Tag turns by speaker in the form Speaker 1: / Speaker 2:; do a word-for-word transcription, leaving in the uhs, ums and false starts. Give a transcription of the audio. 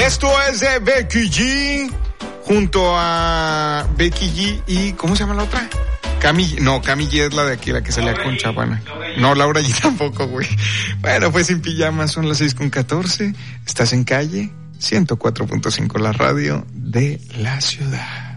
Speaker 1: Esto es de Becky G junto a Becky G y ¿cómo se llama la otra? Cami, no, Cami G es la de aquí, la que salía con Chavana. No, Laura G tampoco, güey. Bueno, pues Sin Pijama, son las seis con catorce. Estás en Calle ciento cuatro punto cinco, la radio de la ciudad.